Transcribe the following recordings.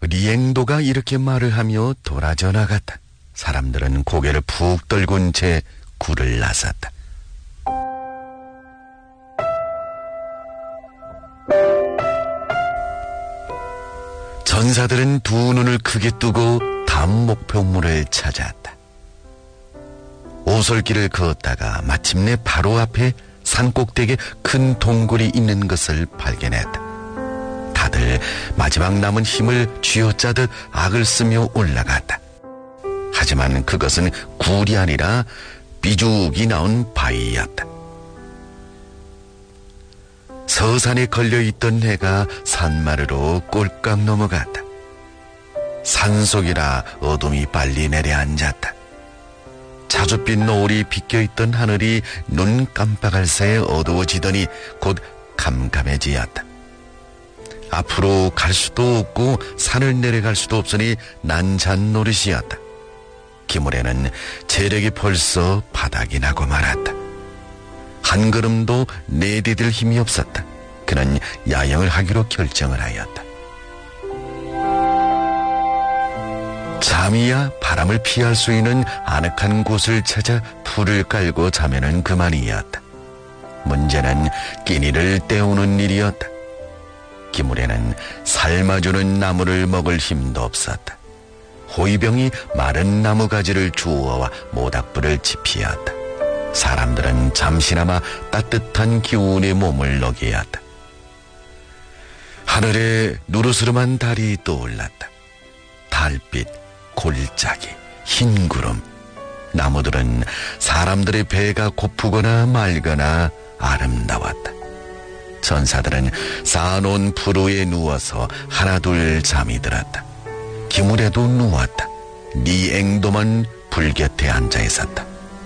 리앵도가 이렇게 말을 하며 돌아져 나갔다. 사람들은 고개를 푹 떨군 채 굴을 나섰다. 전사들은 두 눈을 크게 뜨고 다음 목표물을 찾아왔다. 오솔길을 걷다가 마침내 바로 앞에 산꼭대기에 큰 동굴이 있는 것을 발견했다. 다들 마지막 남은 힘을 쥐어짜듯 악을 쓰며 올라갔다. 하지만 그것은 굴이 아니라 삐죽이 나온 바위였다. 서산에 걸려있던 해가 산마루로 꼴깍 넘어갔다. 산속이라 어둠이 빨리 내려앉았다. 자줏빛 노을이 비껴있던 하늘이 눈 깜빡할 새에 어두워지더니 곧 캄캄해지었다. 앞으로 갈 수도 없고 산을 내려갈 수도 없으니 난잔 노릇이었다. 기물에는 체력이 벌써 바닥이 나고 말았다. 한 걸음도 내디딜 힘이 없었다. 그는 야영을 하기로 결정을 하였다. 잠이야 바람을 피할 수 있는 아늑한 곳을 찾아 불을 깔고 자면은 그만이었다. 문제는 끼니를 때우는 일이었다. 기물에는 삶아주는 나무를 먹을 힘도 없었다. 호위병이 마른 나무가지를 주워와 모닥불을 지피었다. 사람들은 잠시나마 따뜻한 기운에 몸을 녹이었다. 하늘에 누르스름한 달이 떠올랐다. 달빛, 골짜기, 흰 구름. 나무들은 사람들의 배가 고프거나 말거나 아름다웠다. 전사들은 쌓아놓은 풀 위에 누워서 하나둘 잠이 들었다. 기물에도 누웠다. 리앵도만 불 곁에 앉아 있었다.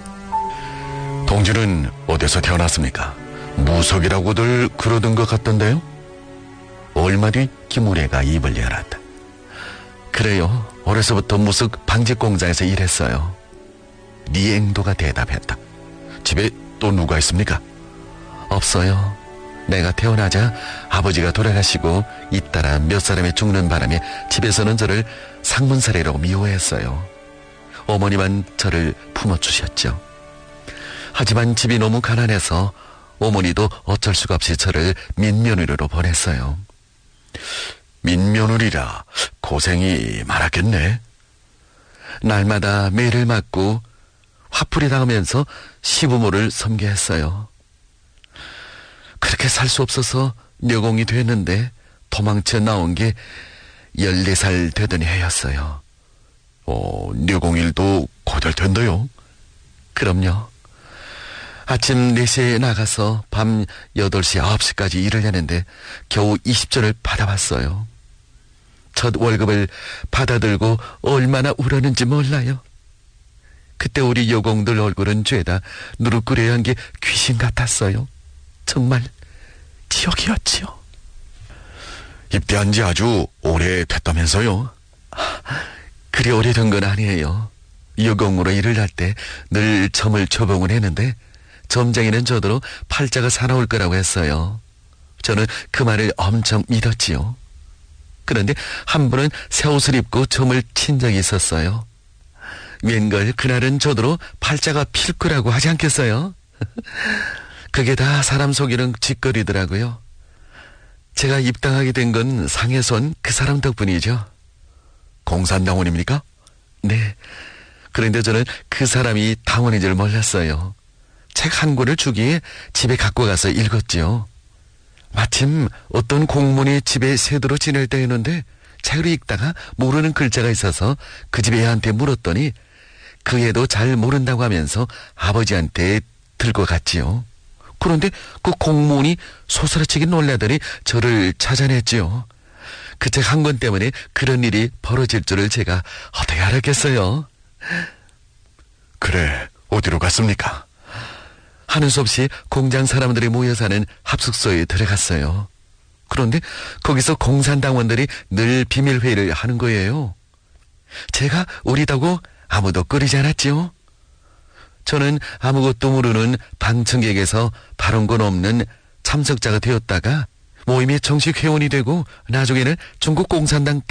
동지는 어디서 태어났습니까? 무속이라고들 그러던 것 같던데요? 얼마 뒤 기물애가 입을 열었다. 그래요. 어려서부터 무속 방직 공장에서 일했어요. 리앵도가 대답했다. 집에 또 누가 있습니까? 없어요. 내가 태어나자 아버지가 돌아가시고 잇따라 몇 사람이 죽는 바람에 집에서는 저를 상문살이라고 미워했어요. 어머니만 저를 품어주셨죠. 하지만 집이 너무 가난해서 어머니도 어쩔 수가 없이 저를 민며느리로 보냈어요. 민며느리라 고생이 많았겠네. 날마다 매를 맞고 화풀이 당하면서 시부모를 섬게 했어요. 그렇게 살 수 없어서 녀공이 됐는데 도망쳐 나온 게 14살 되던 해였어요. 녀공일도 고될 텐데요. 그럼요. 아침 4시에 나가서 밤 8시, 9시까지 일을 했는데 겨우 20전을 받아왔어요. 첫 월급을 받아들고 얼마나 울었는지 몰라요. 그때 우리 여공들 얼굴은 죄다 누룩꾸레한 게 귀신 같았어요. 정말 지옥이었지요. 입대한 지 아주 오래됐다면서요? 그리 오래된 건 아니에요. 여공으로 일을 할 때 늘 점을 처봉을 했는데 점쟁이는 저더러 팔자가 사나울 거라고 했어요. 저는 그 말을 엄청 믿었지요. 그런데 한 번은 새 옷을 입고 점을 친 적이 있었어요. 웬걸 그날은 저더러 팔자가 필 거라고 하지 않겠어요? 그게 다 사람 속이는 짓거리더라고요. 제가 입당하게 된 건 상에서 온 그 사람 덕분이죠. 공산당원입니까? 네. 그런데 저는 그 사람이 당원인 줄 몰랐어요. 책 한 권을 주기에 집에 갖고 가서 읽었지요. 마침 어떤 공문이 집에 새도록 지낼 때였는데 책을 읽다가 모르는 글자가 있어서 그 집 애한테 물었더니 그 애도 잘 모른다고 하면서 아버지한테 들고 갔지요. 그런데 그 공문이 소스라치게 놀라더니 저를 찾아냈지요. 그 책 한 권 때문에 그런 일이 벌어질 줄을 제가 어떻게 알았겠어요. 그래, 어디로 갔습니까? 하는 수 없이 공장 사람들이 모여 사는 합숙소에 들어갔어요. 그런데 거기서 공산당원들이 늘 비밀회의를 하는 거예요. 제가 우리다고 아무도 끓이지 않았지요. 저는 아무것도 모르는 방청객에서 발언권 없는 참석자가 되었다가 모임의 정식 회원이 되고 나중에는 중국 공산당